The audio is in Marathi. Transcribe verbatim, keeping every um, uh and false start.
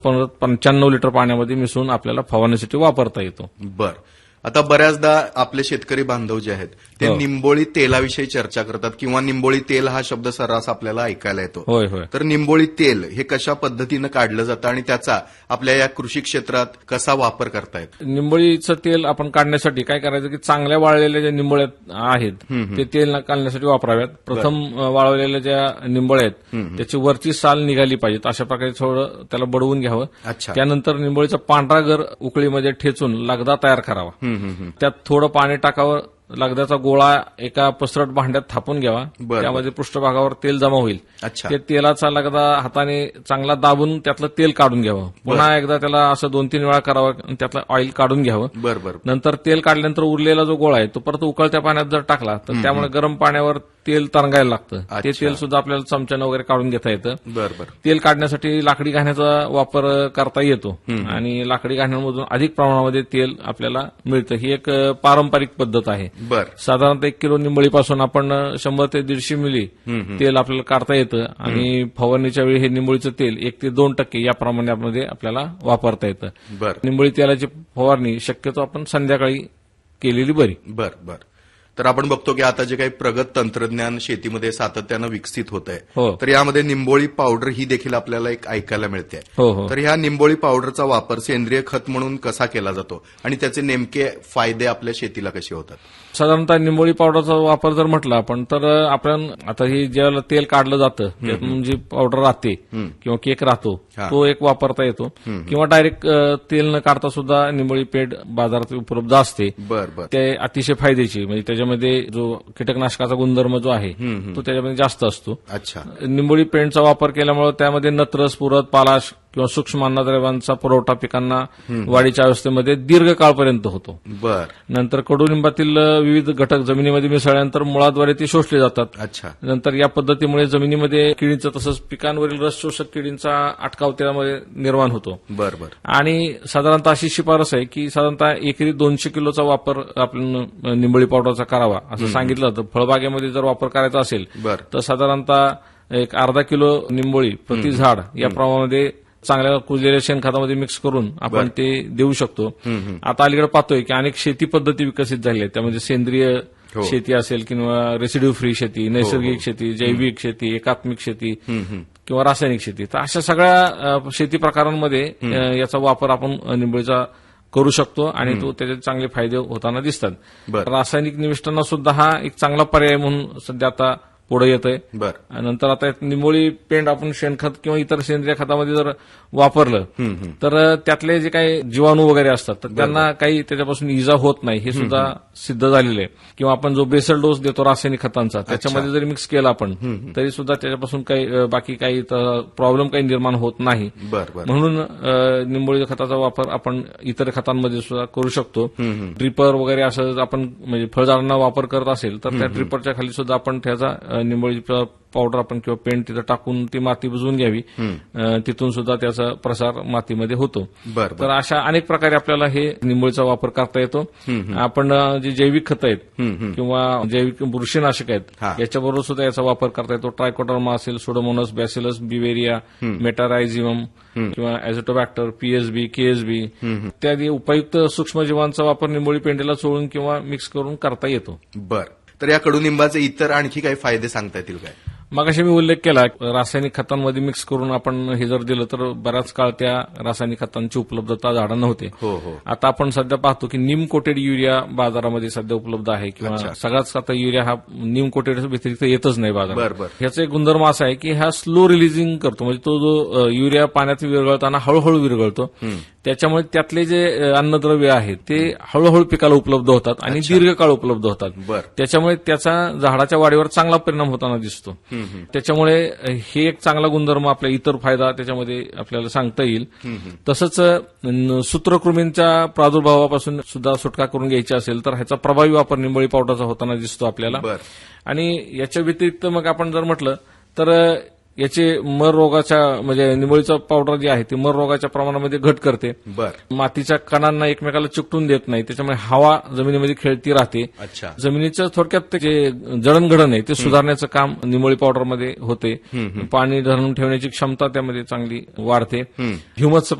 परत पंच्याण्णव लिटर पाण्यामध्ये मिसळून आपल्याला फवारण्यासाठी वापरता येतो. बर. आता बऱ्याचदा आपले शेतकरी बांधव जे आहेत ते हो. निंबोळी तेलाविषयी चर्चा करतात किंवा निंबोळी तेल हा शब्द सर्रास आपल्याला ऐकायला येतो. होय होय तर निंबोळी तेल हे कशा पद्धतीनं काढलं जातं आणि त्याचा आपल्या या कृषी क्षेत्रात कसा वापर करतायत? निंबोळीचं तेल आपण काढण्यासाठी काय करायचं की चांगल्या वाळलेल्या ज्या निंबोळ्या आहेत ते तेल काढण्यासाठी वापराव्यात. प्रथम अ, वाळवलेल्या ज्या निंबोळ्या आहेत त्याची वरची साल निघाली पाहिजेत. अशा प्रकारे थोडं त्याला बडवून घ्यावं. अच्छा. त्यानंतर निंबोळीचा पांढरा गर उकळीमध्ये ठेचून लगदा तयार करावा. त्यात थोडं पाणी टाकावं. लगद्याचा गोळा एका पसरट भांड्यात थापून घ्यावा. बरं. त्यामध्ये पृष्ठभागावर तेल जमा होईल. अच्छा. ते तेलाचा लगदा हाताने चांगला दाबून त्यातलं तेल काढून घ्यावं. पुन्हा एकदा त्याला असं दोन तीन वेळा करावं आणि त्यातलं ऑइल काढून घ्यावं. बरोबर. नंतर तेल काढल्यानंतर उरलेला जो गोळा आहे तो परत उकळत्या पाण्यात जर टाकला तर त्यामुळे गरम पाण्यावर तेल तरंगायला लागतं. ते अच्छा. तेल सुद्धा आपल्याला चमच्यानं वगैरे काढून घेता येतं. बरोबर. तेल काढण्यासाठी लाकडी घाण्याचा वापर करता येतो आणि लाकडी घाण्यामधून अधिक प्रमाणामध्ये तेल आपल्याला मिळतं. ही एक अ, पारंपरिक पद्धत आहे. बर. साधारणतः एक किलो निंबोळीपासून आपण शंभर ते दीडशे मिली तेल आपल्याला काढता येतं आणि फवारणीच्या वेळी हे निंबोळीचं तेल एक ते दोन टक्के या प्रमाणामध्ये आपल्याला वापरता येतं. बर. निंबोळी तेलाची फवारणी शक्यतो आपण संध्याकाळी केलेली बरी. बर बर. तर आपण बघतो की आता जे काही प्रगत तंत्रज्ञान शेतीमध्ये सातत्यानं विकसित होत आहे हो. तर यामध्ये निंबोळी पावडर ही देखील आपल्याला एक ऐकायला मिळते. हो हो तर ह्या निंबोळी पावडरचा वापर सेंद्रिय खत म्हणून कसा केला जातो आणि त्याचे नेमके फायदे आपल्या शेतीला कसे होतात? साधारणतः निंबोळी पावडरचा वापर जर म्हटला आपण तर आपण आता हे ज्याला तेल काढलं जातं त्यातून जी पावडर राहते किंवा केक राहतो हा. तो एक वापरता येतो किंवा डायरेक्ट तेल न काढता सुद्धा निंबोळी पेंड बाजारात उपलब्ध असते. बर बर. ते अतिशय फायद्याची म्हणजे त्याच्यामध्ये जो कीटकनाशकाचा गुणधर्म जो आहे तो त्याच्यामध्ये जास्त असतो. अच्छा. निंबोळी पेंडचा वापर केल्यामुळे त्यामध्ये नत्र, स्फुरद, पालाश किंवा सूक्ष्म अन्नद्रव्यांचा पुरवठा पिकांना वाढीच्या अवस्थेमध्ये दीर्घकाळपर्यंत होतो. बर. नंतर कडुलिंबातील विविध घटक जमिनीमध्ये मिसळल्यानंतर मुळाद्वारे ते शोषले जातात. अच्छा. नंतर या पद्धतीमुळे जमिनीमध्ये किडींचं तसंच पिकांवरील रस शोषक किडींचा अटकाव त्यामध्ये निर्माण होतो. बर बर. आणि साधारणतः अशी शिफारस आहे की साधारणतः एकरी दोनशे किलोचा वापर आपण निंबोळी पावडरचा करावा असं सांगितलं जातं. फळबागेमध्ये जर वापर करायचा असेल बर. तर साधारणतः एक अर्धा किलो निंबोळी प्रति झाड या प्रमाणामध्ये चांगल्या कुजलेल्या शेणखतामध्ये मिक्स करून आपण ते देऊ शकतो. आता अलीकडे पाहतोय की अनेक शेती पद्धती विकसित झाल्या आहेत. त्यामध्ये सेंद्रिय शेती असेल किंवा रेसिड्यू फ्री शेती, नैसर्गिक शेती, जैविक शेती, एकात्मिक शेती किंवा रासायनिक शेती. तर अशा सगळ्या अ, शेती प्रकारांमध्ये अ, याचा वापर आपण निंबोळीचा करू शकतो आणि तो त्याचे चांगले फायदे होताना दिसतात. बरं. रासायनिक निविष्ठांना सुद्धा हा एक चांगला पर्याय म्हणून सध्या आता पुढे येतोय. बर. नंतर आता निंबोळी पेंड आपण शेणखत किंवा इतर सेंद्रिय खतामध्ये जर वापरलं तर त्यातले जे काही जीवाणू वगैरे असतात तर त्यांना काही त्याच्यापासून इजा होत नाही हे सुद्धा सिद्ध झालेलं आहे. किंवा आपण जो बेसल डोस देतो रासायनिक खतांचा त्याच्यामध्ये जरी मिक्स केला आपण तरी सुद्धा त्याच्यापासून काही अ, बाकी काही प्रॉब्लेम काही निर्माण होत नाही. बर बर. म्हणून अ, निंबोळी खताचा वापर आपण इतर खतांमध्ये सुद्धा करू शकतो. ड्रिपर वगैरे असं आपण म्हणजे फळझाडांना वापर करत असेल तर त्या ड्रिपरच्या खाली सुद्धा आपण त्याचा अ, निंबोळीचा पावडर आपण किंवा पेंट तिथं टाकून ती माती बुजवून घ्यावी. अ, तिथून सुद्धा त्याचा प्रसार मातीमध्ये होतो. बर तर अशा अनेक प्रकारे आपल्याला हे निंबोळीचा वापर करता येतो. आपण अ, जे जैविक खतं आहेत किंवा जैविक बुरशीनाशक हा. आहेत याच्याबरोबर सुद्धा याचा वापर करता येतो. ट्रायकोडर्मा असेल, सुडोमोनस, बॅसिलस, बिवेरिया, मेटारायझिमम किंवा ॲझोटोबॅक्टर, पीएसबी, केएसबी इत्यादी उपयुक्त सूक्ष्मजीवांचा वापर निंबोळी पेंडीला चोळून किंवा मिक्स करून करता येतो. बर. तर या कडुनिंबाचे इतर आणखी काही फायदे सांगता येतील काय? मगाशी मी उल्लेख केला रासायनिक खतांमध्ये मिक्स करून आपण हे जर दिलं तर बराच काळ त्या रासायनिक खतांची उपलब्धता झाडांना होते. हो हो. आता आपण सध्या पाहतो की नीम कोटेड युरिया बाजारामध्ये सध्या उपलब्ध आहे किंवा अच्छा. सगळाच आता युरिया हा नीम कोटेड व्यतिरिक्त येतच नाही बर बाजारात. बर. ह्याचा एक गुणधर्म असा आहे की हा स्लो रिलीजिंग करतो म्हणजे तो जो अ, युरिया पाण्यात विरघळताना हळूहळू विरघळतो. त्याच्यामुळे त्यातले जे अ, अन्नद्रव्य आहेत ते हळूहळू पिकाला उपलब्ध होतात आणि दीर्घकाळ उपलब्ध होतात. बर. त्याच्यामुळे त्याचा झाडाच्या वाढीवर चांगला परिणाम होताना दिसतो. त्याच्यामुळे हे एक चांगला गुणधर्म आपल्या इतर फायदा त्याच्यामध्ये आपल्याला सांगता येईल. तसंच अ, सूत्रकृमींच्या प्रादुर्भावापासून सुद्धा सुटका करून घ्यायची असेल तर ह्याचा प्रभावी वापर निंबोळी पावडरचा होताना दिसतो आपल्याला. बर. आणि याच्या व्यतिरिक्त मग आपण जर म्हटलं तर याचे मर रोगाच्या म्हणजे निंबोळीचा पावडर जी आहे ती मर रोगाच्या प्रमाणामध्ये घट करते. बर मातीच्या कणांना एकमेकाला चिकटून देत नाही, त्याच्यामुळे हवा जमिनीमध्ये खेळती राहते. अच्छा जमिनीचं थोडक्यात ते जे जडणघडण आहे ते सुधारण्याचं काम निंबोळी पावडरमध्ये होते. पाणी धरून ठेवण्याची क्षमता त्यामध्ये चांगली वाढते. ह्युमसचं